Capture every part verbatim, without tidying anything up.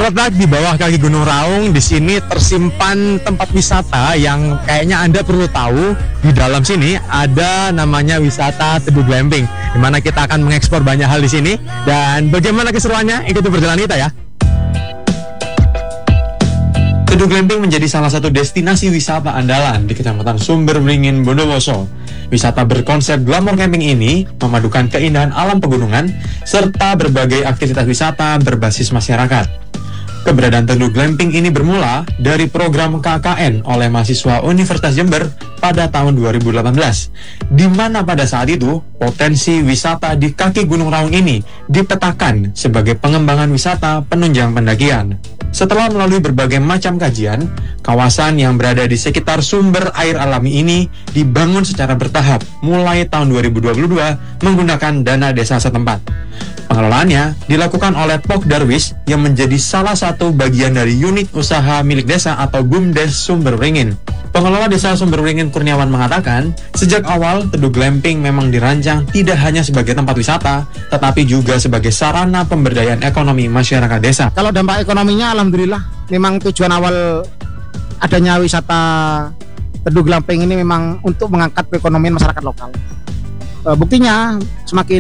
Terletak di bawah kaki Gunung Raung, di sini tersimpan tempat wisata yang kayaknya Anda perlu tahu. Di dalam sini ada namanya wisata Teduh Glamping, di mana kita akan mengekspor banyak hal di sini. Dan bagaimana keseruannya? Ikuti perjalanan kita ya. Teduh Glamping menjadi salah satu destinasi wisata andalan di Kecamatan Sumberwringin, Bondowoso. Wisata berkonsep glamour camping ini memadukan keindahan alam pegunungan serta berbagai aktivitas wisata berbasis masyarakat. Keberadaan Teduh Glamping ini bermula dari program K K N oleh mahasiswa Universitas Jember pada tahun dua ribu delapan belas, di mana pada saat itu potensi wisata di kaki Gunung Raung ini dipetakan sebagai pengembangan wisata penunjang pendakian. Setelah melalui berbagai macam kajian, kawasan yang berada di sekitar sumber air alami ini dibangun secara bertahap mulai tahun dua ribu dua puluh dua menggunakan dana desa setempat. Pengelolaannya dilakukan oleh Pok Darwis yang menjadi salah satu bagian dari unit usaha milik desa atau BUMDes Sumberwringin. Pengelola desa Sumberwringin Kurniawan mengatakan, sejak awal Teduh Glamping memang dirancang tidak hanya sebagai tempat wisata, tetapi juga sebagai sarana pemberdayaan ekonomi masyarakat desa. Kalau dampak ekonominya, alhamdulillah, memang tujuan awal adanya wisata Teduh Glamping ini memang untuk mengangkat perekonomian masyarakat lokal. E, buktinya, semakin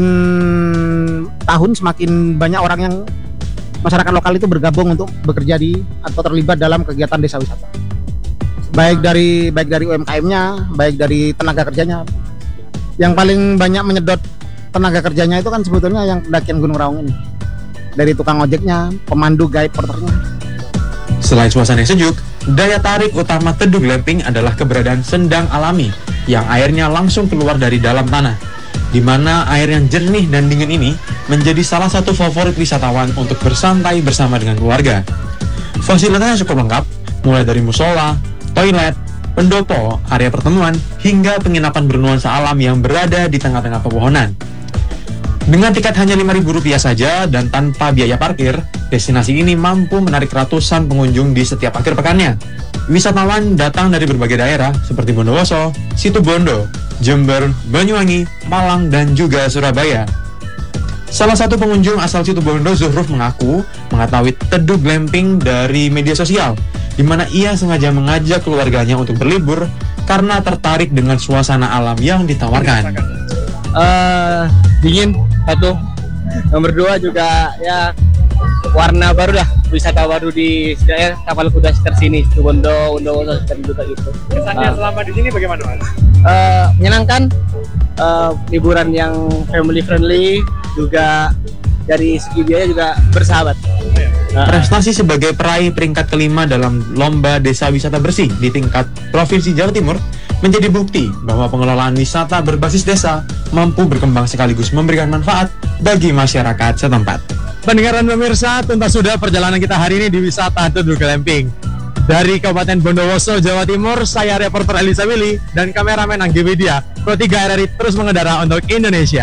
tahun semakin banyak orang yang masyarakat lokal itu bergabung untuk bekerja di atau terlibat dalam kegiatan desa wisata. Baik dari baik dari U M K M-nya, baik dari tenaga kerjanya. Yang paling banyak menyedot tenaga kerjanya itu kan sebetulnya yang pendakian Gunung Raung ini. Dari tukang ojeknya, pemandu, guide, porternya. Selain suasana yang sejuk, daya tarik utama Teduh Glamping adalah keberadaan sendang alami yang airnya langsung keluar dari dalam tanah, di mana air yang jernih dan dingin ini menjadi salah satu favorit wisatawan untuk bersantai bersama dengan keluarga. Fasilitasnya cukup lengkap, mulai dari musola, toilet, pendopo, area pertemuan, hingga penginapan bernuansa alam yang berada di tengah-tengah pepohonan. Dengan tiket hanya lima ribu rupiah saja dan tanpa biaya parkir, destinasi ini mampu menarik ratusan pengunjung di setiap akhir pekannya. Wisatawan datang dari berbagai daerah seperti Bondowoso, Situbondo, Jember, Banyuwangi, Malang, dan juga Surabaya. Salah satu pengunjung asal Situbondo, Zuhruf, mengaku mengetahui Teduh Glamping dari media sosial, di mana ia sengaja mengajak keluarganya untuk berlibur karena tertarik dengan suasana alam yang ditawarkan. Uh, dingin satu, nomor dua juga ya warna baru lah, wisata baru di sebenarnya kapal kuda sekitar sini, Situbondo, Bondowoso dan juga itu. Kesannya uh, selama di sini bagaimana, Mas? Uh, menyenangkan, uh, liburan yang family friendly, juga dari segi biaya juga bersahabat. Prestasi sebagai peraih peringkat kelima dalam Lomba Desa Wisata Bersih di tingkat Provinsi Jawa Timur menjadi bukti bahwa pengelolaan wisata berbasis desa mampu berkembang sekaligus memberikan manfaat bagi masyarakat setempat. Pendengaran pemirsa, tuntas sudah perjalanan kita hari ini di wisata Teduh Glamping. Dari Kabupaten Bondowoso, Jawa Timur, saya reporter Elisa Willy dan kameramen Anggi Widya. Pro tiga R R I terus mengudara untuk Indonesia.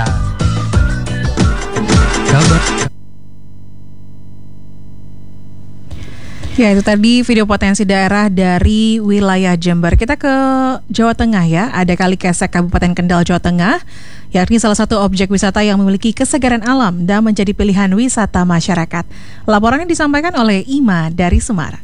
Ya, itu tadi video potensi daerah dari wilayah Jember. Kita ke Jawa Tengah ya. Ada Kali Kesek, Kabupaten Kendal, Jawa Tengah, yakni salah satu objek wisata yang memiliki kesegaran alam dan menjadi pilihan wisata masyarakat. Laporannya disampaikan oleh Ima dari Semarang.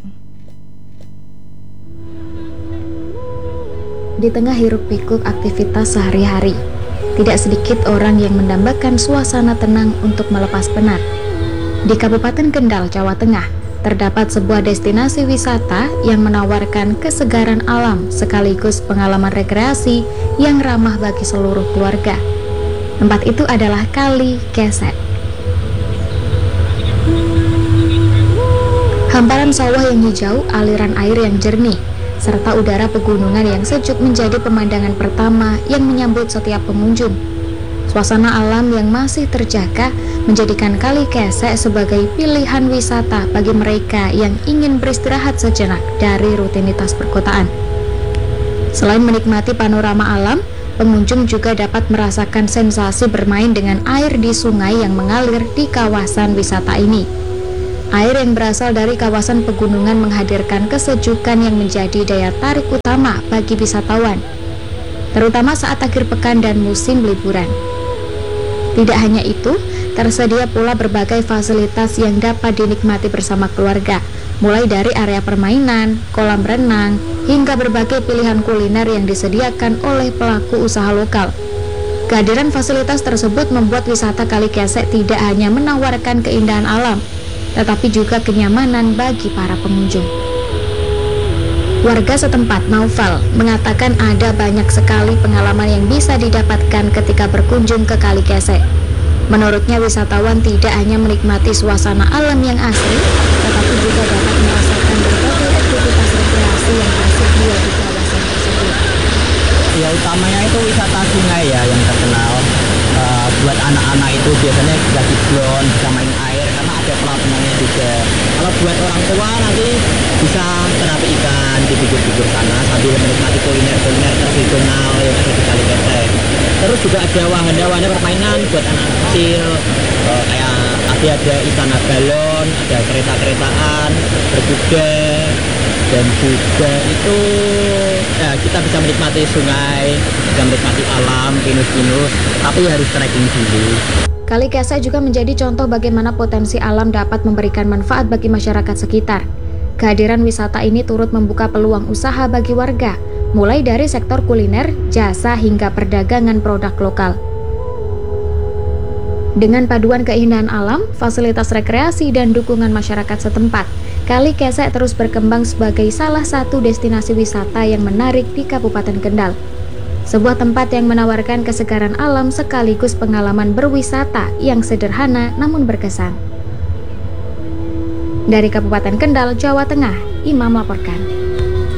Di tengah hiruk-pikuk aktivitas sehari-hari, tidak sedikit orang yang mendambakan suasana tenang untuk melepas penat. Di Kabupaten Kendal, Jawa Tengah, terdapat sebuah destinasi wisata yang menawarkan kesegaran alam sekaligus pengalaman rekreasi yang ramah bagi seluruh keluarga. Tempat itu adalah Kali Kesek. Hamparan sawah yang hijau, aliran air yang jernih, serta udara pegunungan yang sejuk menjadi pemandangan pertama yang menyambut setiap pengunjung. Suasana alam yang masih terjaga menjadikan Kali Kesek sebagai pilihan wisata bagi mereka yang ingin beristirahat sejenak dari rutinitas perkotaan. Selain menikmati panorama alam, pengunjung juga dapat merasakan sensasi bermain dengan air di sungai yang mengalir di kawasan wisata ini. Air yang berasal dari kawasan pegunungan menghadirkan kesejukan yang menjadi daya tarik utama bagi wisatawan, terutama saat akhir pekan dan musim liburan. Tidak hanya itu, tersedia pula berbagai fasilitas yang dapat dinikmati bersama keluarga, mulai dari area permainan, kolam renang, hingga berbagai pilihan kuliner yang disediakan oleh pelaku usaha lokal. Kehadiran fasilitas tersebut membuat wisata Kali Kesek tidak hanya menawarkan keindahan alam, tetapi juga kenyamanan bagi para pengunjung. Warga setempat, Naufal, mengatakan ada banyak sekali pengalaman yang bisa didapatkan ketika berkunjung ke Kali Kesek. Menurutnya, wisatawan tidak hanya menikmati suasana alam yang asri, tetapi juga dapat merasakan berbagai aktivitas rekreasi yang tersedia di kawasan tersebut. Ya, utamanya itu wisata sungai ya yang terkenal. Uh, buat anak-anak itu biasanya bisa diblon, bisa main air karena ada kolam renangnya juga. Kalau buat orang tua nanti bisa terapi ikan di pinggir-pinggir sana sambil menikmati kuliner-kuliner tradisional yang ada di Kali Kesek. Terus juga ada wahana-wahana permainan buat anak kecil, uh, kayak tadi ada istana balon, ada kereta-keretaan, berkuda, dan juga itu ya, kita bisa menikmati sungai, bisa menikmati alam, pinus-pinus, tapi harus trekking dulu. Kali Kesek juga menjadi contoh bagaimana potensi alam dapat memberikan manfaat bagi masyarakat sekitar. Kehadiran wisata ini turut membuka peluang usaha bagi warga, mulai dari sektor kuliner, jasa, hingga perdagangan produk lokal. Dengan paduan keindahan alam, fasilitas rekreasi, dan dukungan masyarakat setempat, Kali Kesek terus berkembang sebagai salah satu destinasi wisata yang menarik di Kabupaten Kendal. Sebuah tempat yang menawarkan kesegaran alam sekaligus pengalaman berwisata yang sederhana namun berkesan. Dari Kabupaten Kendal, Jawa Tengah, Imam melaporkan.